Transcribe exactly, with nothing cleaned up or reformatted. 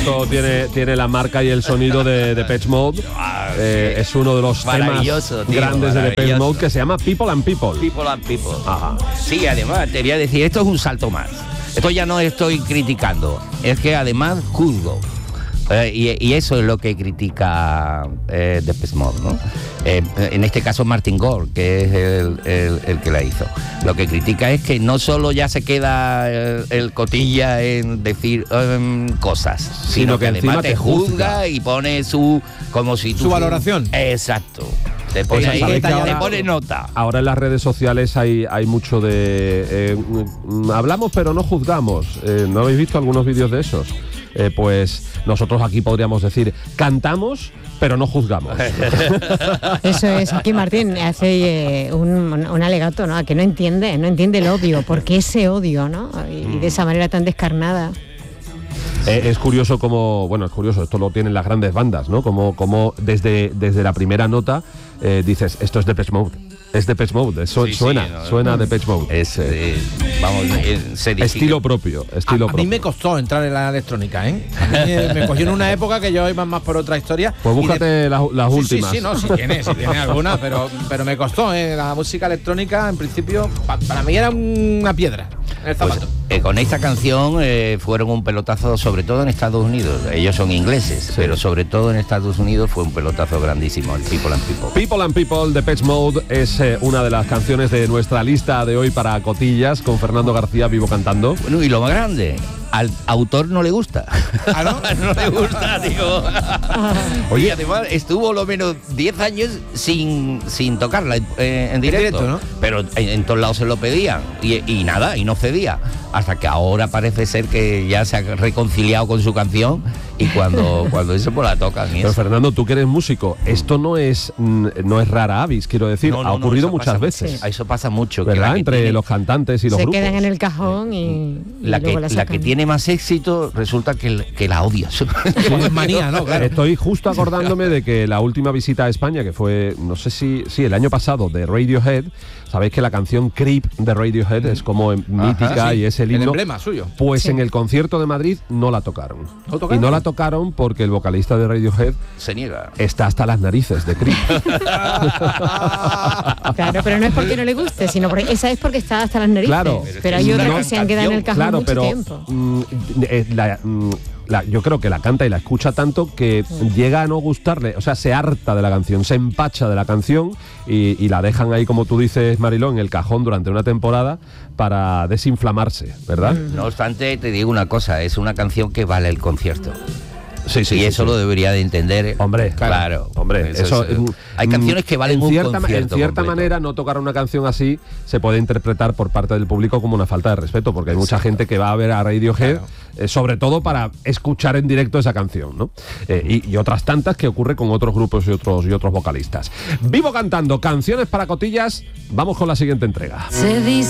esto tiene, tiene la marca y el sonido de Depeche Mode. Eh, es uno de los temas tío, grandes de Depeche Mode que se llama People and People. People and People. Ajá. Sí, además, te voy a decir, esto es un salto más. Esto ya no estoy criticando, es que además juzgo. Eh, y, y eso es lo que critica eh, Depeche Mode, ¿no? Eh, en este caso Martin Gore, que es el, el, el que la hizo. Lo que critica es que no solo ya se queda el, el cotilla en decir um, cosas, sino, sino que, que además te juzga, juzga y pone su como si tú, su valoración. Exacto. Te pone, ahí, te, te pone nota. Ahora en las redes sociales hay, hay mucho de eh, hablamos pero no juzgamos. Eh, ¿No habéis visto algunos vídeos de esos? Eh, pues nosotros aquí podríamos decir cantamos pero no juzgamos. Eso es, aquí Martín hace eh, un, un alegato, ¿no? A que no entiende, no entiende el odio, ¿por qué ese odio, no? Y, y de esa manera tan descarnada. Eh, es curioso como, bueno, es curioso, esto lo tienen las grandes bandas, ¿no? Como, como desde, desde la primera nota eh, dices, esto es Depeche Mode. Es Depeche Mode, su, sí, suena, sí, no, suena no, Depeche Mode. Es, eh, vamos, se estilo propio, estilo a, propio. A mí me costó entrar en la electrónica, ¿eh? A mí me cogió en una época que yo iba más por otra historia. Pues búscate de... las, las sí, últimas. Sí, sí, no, si tiene, si tiene alguna, pero, pero me costó, ¿eh? La música electrónica, en principio, pa, para mí era una piedra en el zapato. Pues, eh, con esta canción eh, fueron un pelotazo, sobre todo en Estados Unidos. Ellos son ingleses, sí. Pero sobre todo en Estados Unidos fue un pelotazo grandísimo, el People and People. People and People, Depeche Mode, es eh, una de las canciones de nuestra lista de hoy para cotillas, con Fernando García Vivo cantando. Bueno, y lo más grande, al autor no le gusta. ¿Ah, no? No le gusta, digo. Oye, y además estuvo lo menos diez años sin, sin tocarla eh, en directo, directo, ¿no? Pero en, en todos lados se lo pedían y, y nada, y no cedía. Hasta que ahora parece ser que ya se ha reconciliado con su canción y cuando, cuando eso pues la tocan. Pero eso. Fernando, tú que eres músico, esto no es no es rara avis, quiero decir, no, no, ha ocurrido no, muchas pasa, veces. Sí. Eso pasa mucho. ¿Verdad? Que Entre tiene, los cantantes y los se grupos. Se quedan en el cajón y, y la, que, luego la, la que tiene más éxito resulta que, que la odias. Sí, es manía, ¿no? Claro. Estoy justo acordándome de que la última visita a España, que fue, no sé si, sí, el año pasado, de Radiohead, sabéis que la canción Creep de Radiohead es como mítica. Ajá, sí, y es el himno. El emblema suyo. Pues sí. en el concierto de Madrid no la tocaron. ¿No tocaron? Y no la tocaron porque el vocalista de Radiohead se niega. Está hasta las narices de Creep. Claro, pero no es porque no le guste, sino porque esa es porque está hasta las narices. Claro, pero hay otras que se han quedado en el cajón claro, mucho pero, tiempo. Mm, la, mm, La, yo creo que la canta y la escucha tanto que mm. llega a no gustarle, o sea, se harta de la canción, se empacha de la canción y, y la dejan ahí, como tú dices, Mariló, en el cajón durante una temporada para desinflamarse, ¿verdad? Mm. No obstante, te digo una cosa, es una canción que vale el concierto. Sí, sí, y sí, eso sí. lo debería de entender. Hombre, claro, hombre, eso, eso es, hay canciones que valen en cierta, un concierto en cierta completo. manera, no tocar una canción así se puede interpretar por parte del público como una falta de respeto, porque hay mucha gente que va a ver a Radiohead, claro. eh, sobre todo para escuchar en directo esa canción, ¿no? Eh, y, y otras tantas que ocurre con otros grupos y otros y otros vocalistas. Vivo cantando canciones para cotillas. Vamos con la siguiente entrega. Se dice